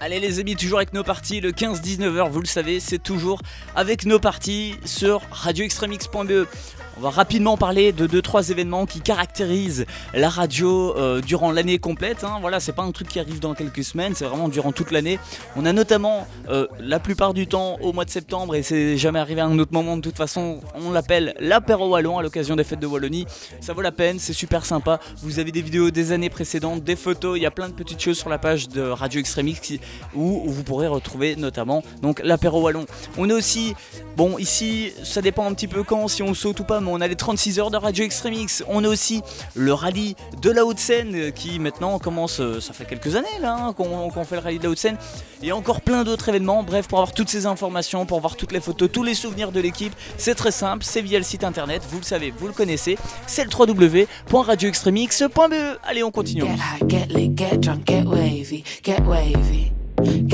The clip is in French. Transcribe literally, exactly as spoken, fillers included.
Allez les amis, toujours avec nos parties, le quinze dix-neuf heures, vous le savez, c'est toujours avec nos parties sur radio extremix point b e. On va rapidement parler de deux trois événements qui caractérisent la radio euh, durant l'année complète. Hein. Voilà, c'est pas un truc qui arrive dans quelques semaines, c'est vraiment durant toute l'année. On a notamment euh, la plupart du temps au mois de septembre, et c'est jamais arrivé à un autre moment de toute façon, on l'appelle l'apéro wallon à l'occasion des fêtes de Wallonie. Ça vaut la peine, c'est super sympa. Vous avez des vidéos des années précédentes, des photos, il y a plein de petites choses sur la page de Radio Extremix où vous pourrez retrouver notamment donc l'apéro wallon. On a aussi, bon ici ça dépend un petit peu quand, si on saute ou pas, mais on a les trente-six heures de Radio Extremix. On a aussi le rallye de la Haute-Seine qui maintenant commence, ça fait quelques années là hein, qu'on, qu'on fait le rallye de la Haute-Seine. Il y a encore plein d'autres événements. Bref, pour avoir toutes ces informations, pour voir toutes les photos, tous les souvenirs de l'équipe, c'est très simple, c'est via le site internet, vous le savez, vous le connaissez, c'est le w w w point radio extremix point b e. Allez, on continue. Get high, get lit, get drunk, get wavy, get wavy.